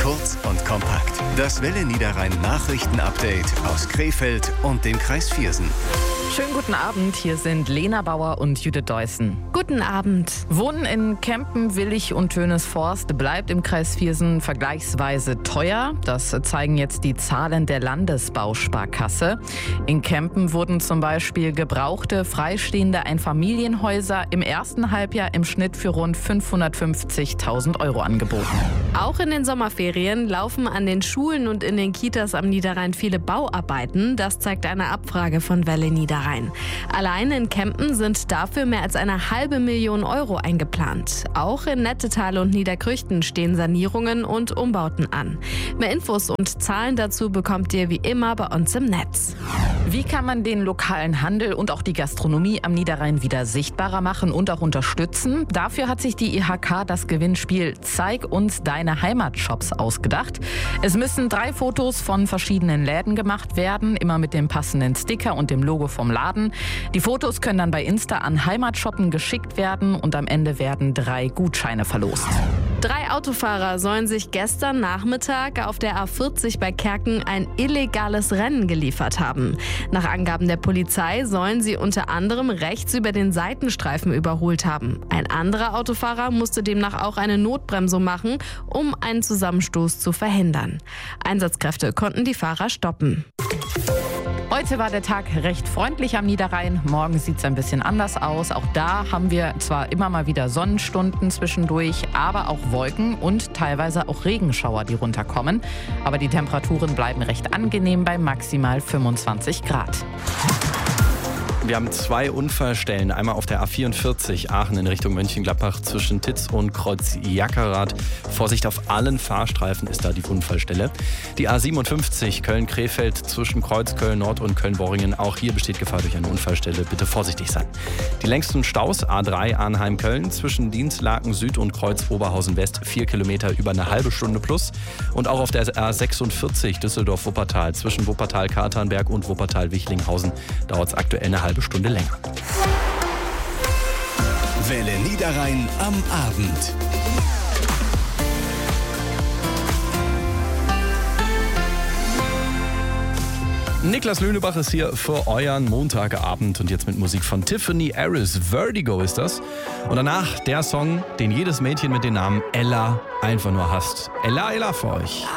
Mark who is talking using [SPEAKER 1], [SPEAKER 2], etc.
[SPEAKER 1] Kurz und kompakt. Das Welle Niederrhein Nachrichten-Update aus Krefeld und dem Kreis Viersen.
[SPEAKER 2] Schönen guten Abend, hier sind Lena Bauer und Judith Deussen.
[SPEAKER 3] Guten Abend.
[SPEAKER 2] Wohnen in Kempen, Willich und Tönesforst bleibt im Kreis Viersen vergleichsweise teuer. Das zeigen jetzt die Zahlen der Landesbausparkasse. In Kempen wurden zum Beispiel gebrauchte, freistehende Einfamilienhäuser im ersten Halbjahr im Schnitt für rund 550.000 Euro angeboten.
[SPEAKER 3] Auch in den Sommerferien laufen an den Schulen und in den Kitas am Niederrhein viele Bauarbeiten. Das zeigt eine Abfrage von Welle Niederrhein. Allein in Kempen sind dafür mehr als 500.000 Euro eingeplant. Auch in Nettetal und Niederkrüchten stehen Sanierungen und Umbauten an. Mehr Infos und Zahlen dazu bekommt ihr wie immer bei uns im Netz.
[SPEAKER 2] Wie kann man den lokalen Handel und auch die Gastronomie am Niederrhein wieder sichtbarer machen und auch unterstützen? Dafür hat sich die IHK das Gewinnspiel Zeig uns deine Heimatshops ausgedacht. Es müssen 3 Fotos von verschiedenen Läden gemacht werden, immer mit dem passenden Sticker und dem Logo vom Laden. Die Fotos können dann bei Insta an Heimatshoppen geschickt werden und am Ende werden 3 Gutscheine verlost.
[SPEAKER 3] 3 Autofahrer sollen sich gestern Nachmittag auf der A40 bei Kerken ein illegales Rennen geliefert haben. Nach Angaben der Polizei sollen sie unter anderem rechts über den Seitenstreifen überholt haben. Ein anderer Autofahrer musste demnach auch eine Notbremsung machen, um einen Zusammenstoß zu verhindern. Einsatzkräfte konnten die Fahrer stoppen.
[SPEAKER 2] Heute war der Tag recht freundlich am Niederrhein. Morgen sieht es ein bisschen anders aus. Auch da haben wir zwar immer mal wieder Sonnenstunden zwischendurch, aber auch Wolken und teilweise auch Regenschauer, die runterkommen. Aber die Temperaturen bleiben recht angenehm bei maximal 25 Grad.
[SPEAKER 4] Wir haben 2 Unfallstellen. Einmal auf der A44 Aachen in Richtung Mönchengladbach zwischen Titz und Kreuz Jackerath. Vorsicht, auf allen Fahrstreifen ist da die Unfallstelle. Die A57 Köln-Krefeld zwischen Kreuzköln Nord und Köln-Worringen. Auch hier besteht Gefahr durch eine Unfallstelle. Bitte vorsichtig sein. Die längsten Staus A3 Arnheim-Köln zwischen Dienstlaken Süd und Kreuz Oberhausen West. 4 Kilometer über eine halbe Stunde plus. Und auch auf der A46 Düsseldorf-Wuppertal zwischen Wuppertal-Katernberg und Wuppertal-Wichlinghausen dauert es aktuell eine halbe Stunde länger.
[SPEAKER 1] Welle Niederrhein am Abend.
[SPEAKER 4] Niklas Lünebach ist hier für euren Montagabend und jetzt mit Musik von Tiffany Harris. Vertigo ist das. Und danach der Song, den jedes Mädchen mit dem Namen Ella einfach nur hasst. Ella, Ella für euch.